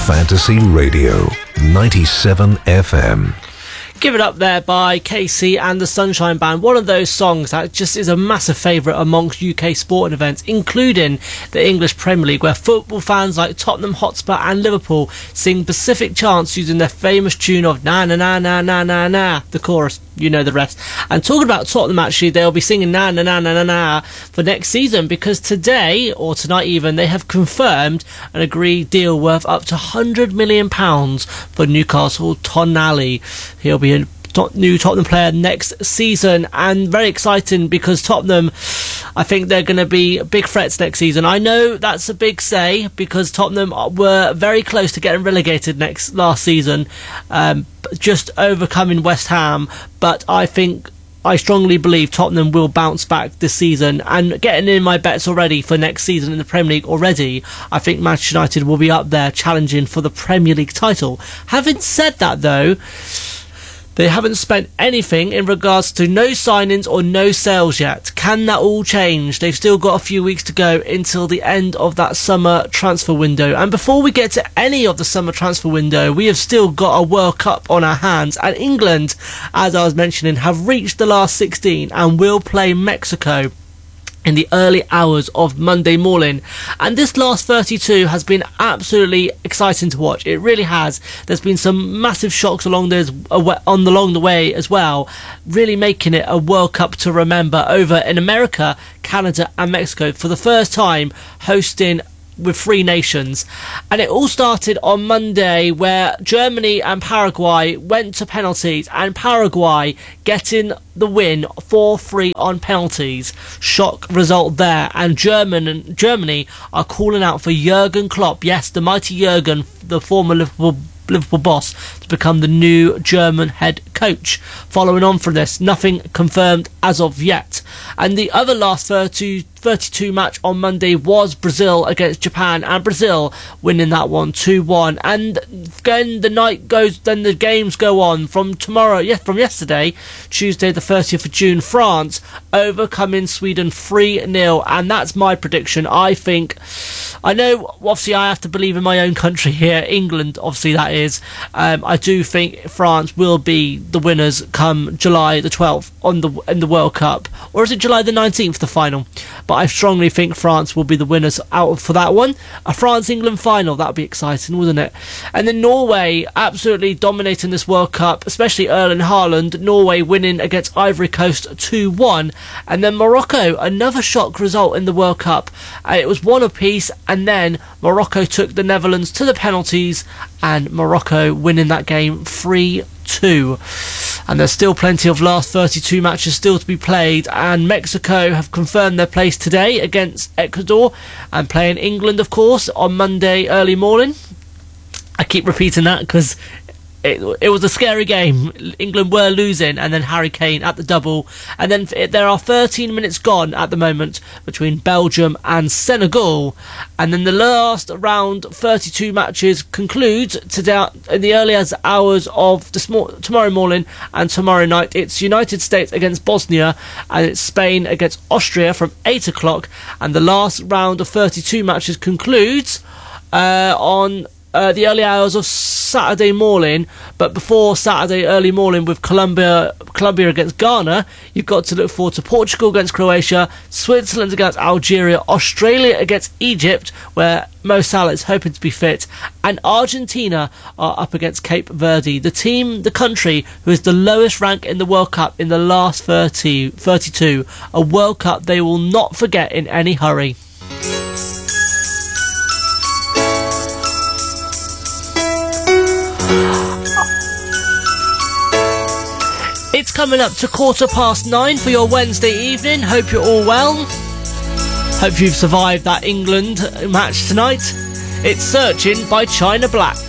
Fantasy Radio, 97 FM. Give It Up there by KC and the Sunshine Band. One of those songs that just is a massive favourite amongst UK sporting events, including the English Premier League, where football fans like Tottenham Hotspur and Liverpool sing Pacific chants using their famous tune of na na na na na na na, the chorus. You know the rest. And talking about Tottenham, actually, they'll be singing na na na na na na for next season, because today, or tonight even, they have confirmed an agreed deal worth up to £100 million for Newcastle Tonali. He'll be a new Tottenham player next season, and very exciting because Tottenham, I think they're going to be big threats next season. I know that's a big say because Tottenham were very close to getting relegated last season, just overcoming West Ham, but I strongly believe Tottenham will bounce back this season, and getting in my bets already for next season in the Premier League already, I think Manchester United will be up there challenging for the Premier League title. Having said that though, they haven't spent anything in regards to no signings or no sales yet. Can that all change? They've still got a few weeks to go until the end of that summer transfer window. And before we get to any of the summer transfer window, we have still got a World Cup on our hands. And England, as I was mentioning, have reached the last 16 and will play Mexico in the early hours of Monday morning. And this last 32 has been absolutely exciting to watch. It really has. There's been some massive shocks along the way as well, really making it a World Cup to remember over in America, Canada and Mexico, for the first time hosting with three nations. And it all started on Monday, where Germany and Paraguay went to penalties, and Paraguay getting the win 4-3 on penalties. Shock result there. And Germany are calling out for Jurgen Klopp, yes, the mighty Jurgen, the former Liverpool boss, to become the new German head coach. Following on from this, nothing confirmed as of yet. And the other last 32 match on Monday was Brazil against Japan, and Brazil winning that one 2-1. And then the games go on from yesterday, Tuesday the 30th of June, France overcoming Sweden 3-0, and that's my prediction. I know obviously I have to believe in my own country here, England, obviously that is. I do think France will be the winners come July the 12th in the World Cup, or is it July the 19th, the final? But I strongly think France will be the winners out for that one. A France-England final, that would be exciting, wouldn't it? And then Norway absolutely dominating this World Cup, especially Erling Haaland. Norway winning against Ivory Coast 2-1. And then Morocco, another shock result in the World Cup. It was one apiece, and then Morocco took the Netherlands to the penalties, and Morocco winning that game 3-2. And there's still plenty of last 32 matches still to be played, and Mexico have confirmed their place today against Ecuador, and playing England, of course, on Monday early morning. I keep repeating that because it was a scary game. England were losing, and then Harry Kane at the double. And then there are 13 minutes gone at the moment between Belgium and Senegal. And then the last round 32 matches concludes today in the early hours of tomorrow morning and tomorrow night. It's United States against Bosnia, and it's Spain against Austria from 8 o'clock. And the last round of 32 matches concludes on the early hours of Saturday morning. But before Saturday early morning, with Colombia against Ghana, you've got to look forward to Portugal against Croatia, Switzerland against Algeria, Australia against Egypt, where Mo Salah is hoping to be fit, and Argentina are up against Cape Verde, the country who is the lowest rank in the World Cup in the last 32, a World Cup they will not forget in any hurry. It's coming up to 9:15 for your Wednesday evening. Hope you're all well. Hope you've survived that England match tonight. It's Searching by China Black.